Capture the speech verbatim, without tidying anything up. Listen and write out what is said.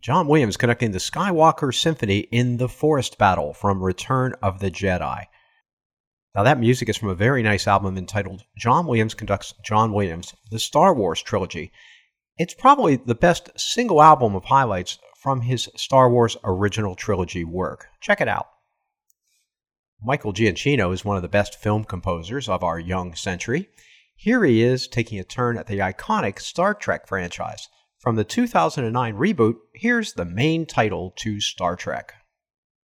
John Williams conducting the Skywalker Symphony in the Forest Battle from Return of the Jedi. Now, that music is from a very nice album entitled John Williams Conducts John Williams, the Star Wars Trilogy. It's probably the best single album of highlights from his Star Wars original trilogy work. Check it out. Michael Giacchino is one of the best film composers of our young century. Here he is taking a turn at the iconic Star Trek franchise. From the two thousand nine reboot, here's the main title to Star Trek.